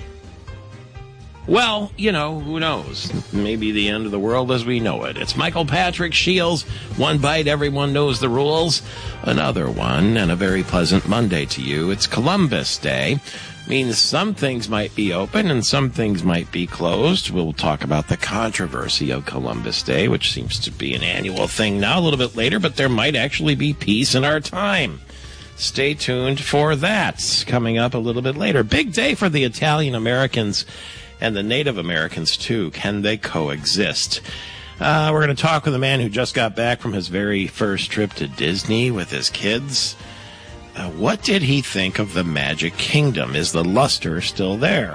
well, you know, who knows? Maybe the end of the world as we know it. It's Michael Patrick Shields. One bite, everyone knows the rules. Another one, and a very pleasant Monday to you. It's Columbus Day. Means some things might be open and some things might be closed. We'll talk about the controversy of Columbus Day, which seems to be an annual thing now a little bit later, but there might actually be peace in our time. Stay tuned for that. Coming up a little bit later. Big day for the Italian Americans and the Native Americans, too. Can they coexist? Uh, we're going to talk with a man who just got back from his very first trip to Disney with his kids. Uh, what did he think of the Magic Kingdom? Is the luster still there?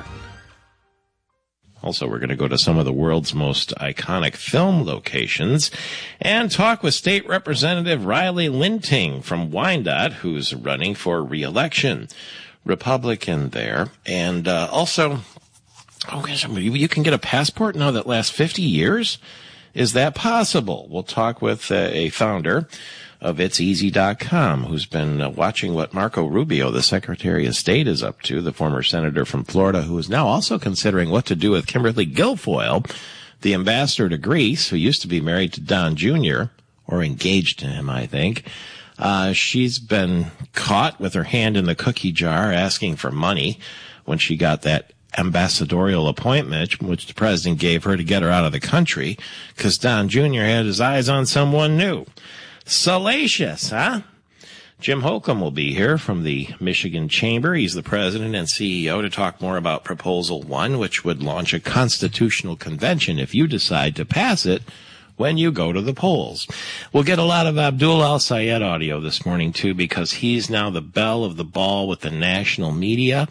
Also, we're going to go to some of the world's most iconic film locations and talk with State Representative Riley Linting from Wyandotte, who's running for re-election. Republican there. And uh, also, oh, gosh, you can get a passport now that lasts fifty years? Is that possible? We'll talk with uh, a founder of It's Easy dot com, who's been uh, watching what Marco Rubio, the Secretary of State, is up to, the former senator from Florida, who is now also considering what to do with Kimberly Guilfoyle, the ambassador to Greece, who used to be married to Don Junior, or engaged to him, I think. Uh, she's been caught with her hand in the cookie jar asking for money when she got that ambassadorial appointment, which the president gave her to get her out of the country, because Don Junior had his eyes on someone new. Salacious, huh? Jim Holcomb will be here from the Michigan Chamber. He's the president and C E O to talk more about Proposal One, which would launch a constitutional convention if you decide to pass it when you go to the polls. We'll get a lot of Abdul Al-Sayed audio this morning, too, because he's now the belle of the ball with the national media.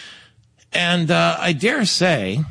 And uh, I dare say,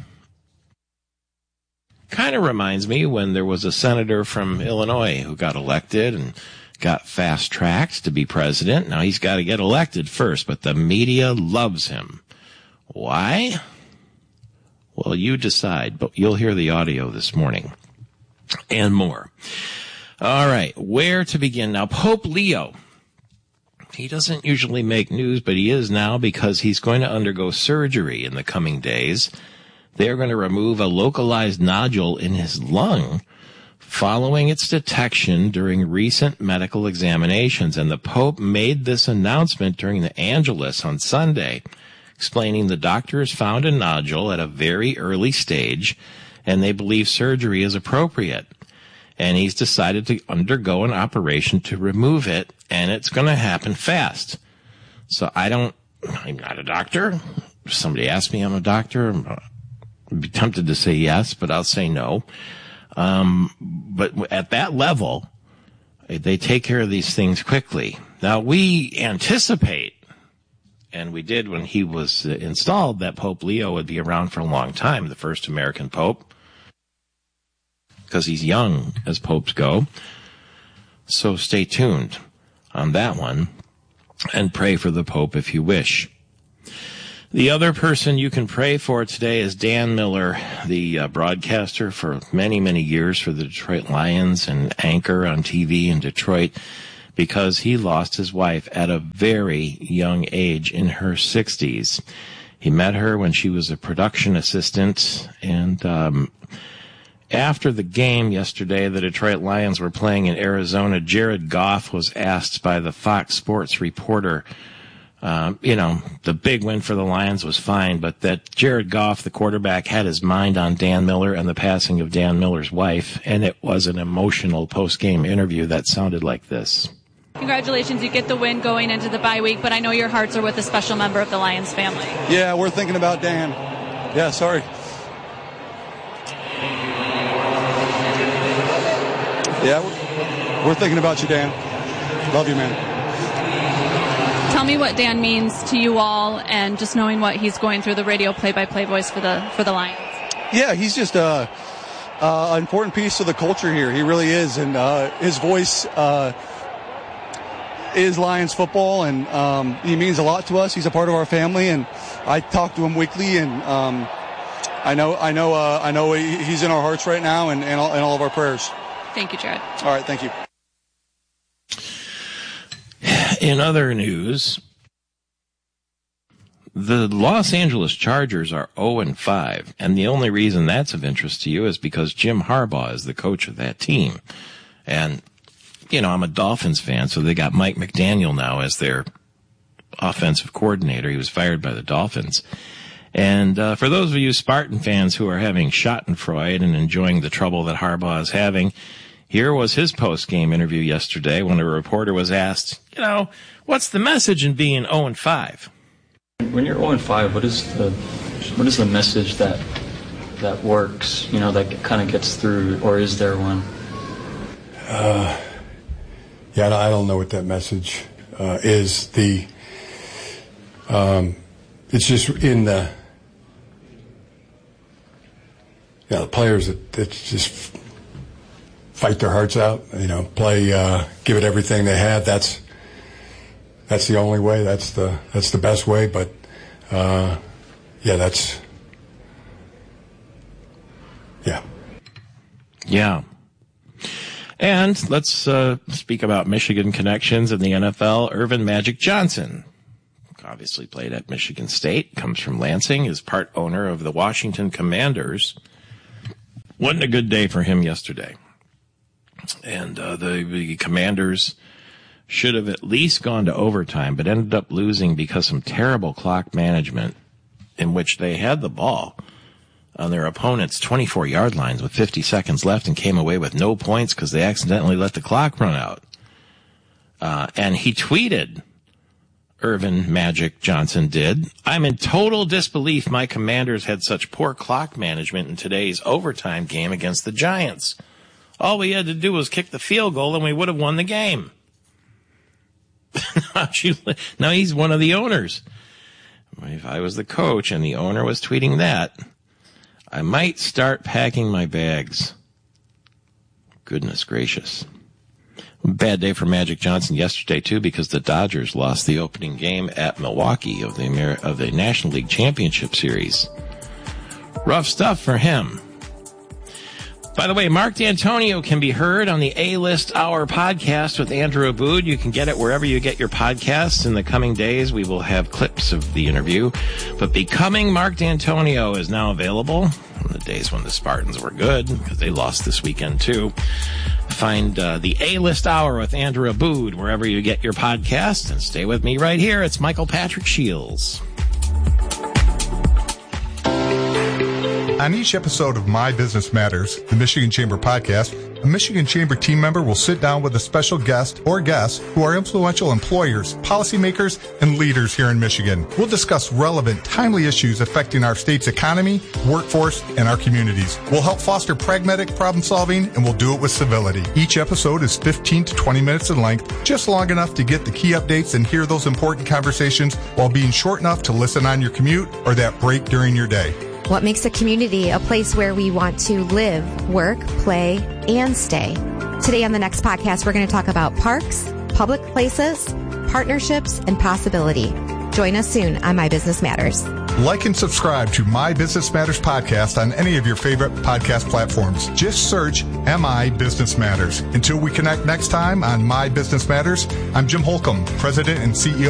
kind of reminds me when there was a senator from Illinois who got elected and got fast-tracked to be president. Now he's got to get elected first, but the media loves him. Why? Well, you decide, but you'll hear the audio this morning and more. All right, where to begin? Now, Pope Leo, he doesn't usually make news, but he is now because he's going to undergo surgery in the coming days. They're going to remove a localized nodule in his lung following its detection during recent medical examinations. And the Pope made this announcement during the Angelus on Sunday, explaining the doctors found a nodule at a very early stage, and they believe surgery is appropriate. And he's decided to undergo an operation to remove it, and it's going to happen fast. So I don't, I'm not a doctor. If somebody asked me I'm a doctor, I'd be tempted to say yes, but I'll say no. Um, but at that level, they take care of these things quickly. Now, we anticipate, and we did when he was installed, that Pope Leo would be around for a long time, the first American pope, because he's young as popes go. So stay tuned on that one and pray for the Pope if you wish. The other person you can pray for today is Dan Miller, the uh, broadcaster for many, many years for the Detroit Lions and anchor on T V in Detroit, because he lost his wife at a very young age in her sixties. He met her when she was a production assistant, and um, after the game yesterday, the Detroit Lions were playing in Arizona. Jared Goff was asked by the Fox Sports reporter, Um, you know, the big win for the Lions was fine, but that Jared Goff, the quarterback, had his mind on Dan Miller and the passing of Dan Miller's wife, and it was an emotional post-game interview that sounded like this. Congratulations, you get the win going into the bye week, but I know your hearts are with a special member of the Lions family. Yeah, we're thinking about Dan. Yeah, sorry. Yeah, we're, we're thinking about you, Dan. Love you, man. Tell me what Dan means to you all, and just knowing what he's going through, the radio play-by-play voice for the for the Lions. Yeah, he's just a, a important piece of the culture here. He really is, and uh, his voice uh, is Lions football, and um, he means a lot to us. He's a part of our family, and I talk to him weekly, and um, I know I know uh, I know he's in our hearts right now, and and all, and all of our prayers. Thank you, Jared. All right, thank you. In other news, the Los Angeles Chargers are oh and five, and the only reason that's of interest to you is because Jim Harbaugh is the coach of that team. And, you know, I'm a Dolphins fan, so they got Mike McDaniel now as their offensive coordinator. He was fired by the Dolphins. And uh, for those of you Spartan fans who are having schadenfreude and enjoying the trouble that Harbaugh is having, here was his post-game interview yesterday when a reporter was asked, you know, what's the message in being oh and five? When you're oh and five, what is the what is the message that that works, you know, that kind of gets through, or is there one? Uh, yeah, I don't know what that message uh, is. The um, it's just in the, yeah, the players that, that just fight their hearts out, you know, play, uh, give it everything they had. That's that's the only way. That's the that's the best way. But uh, yeah, that's yeah, yeah. And let's uh, speak about Michigan connections in the N F L. Earvin Magic Johnson, obviously played at Michigan State, comes from Lansing, is part owner of the Washington Commanders. Wasn't a good day for him yesterday. And uh, the, the Commanders should have at least gone to overtime, but ended up losing because of some terrible clock management in which they had the ball on their opponent's twenty-four yard lines with fifty seconds left and came away with no points because they accidentally let the clock run out. Uh, and he tweeted, Earvin Magic Johnson did, "I'm in total disbelief my Commanders had such poor clock management in today's overtime game against the Giants. All we had to do was kick the field goal and we would have won the game." Now he's one of the owners. If I was the coach and the owner was tweeting that, I might start packing my bags. Goodness gracious. Bad day for Magic Johnson yesterday, too, because the Dodgers lost the opening game at Milwaukee of the Amer- of the National League Championship Series. Rough stuff for him. By the way, Mark D'Antonio can be heard on the A-List Hour podcast with Andrew Aboud. You can get it wherever you get your podcasts. In the coming days, we will have clips of the interview. But Becoming Mark D'Antonio is now available on the days when the Spartans were good, because they lost this weekend too. Find uh, the A-List Hour with Andrew Aboud wherever you get your podcasts. And stay with me right here. It's Michael Patrick Shields. On each episode of My Business Matters, the Michigan Chamber podcast, a Michigan Chamber team member will sit down with a special guest or guests who are influential employers, policymakers, and leaders here in Michigan. We'll discuss relevant, timely issues affecting our state's economy, workforce, and our communities. We'll help foster pragmatic problem solving, and we'll do it with civility. Each episode is fifteen to twenty minutes in length, just long enough to get the key updates and hear those important conversations while being short enough to listen on your commute or that break during your day. What makes a community a place where we want to live, work, play, and stay? Today on the next podcast, we're going to talk about parks, public places, partnerships, and possibility. Join us soon on My Business Matters. Like and subscribe to My Business Matters podcast on any of your favorite podcast platforms. Just search M I Business Matters. Until we connect next time on My Business Matters, I'm Jim Holcomb, President and C E O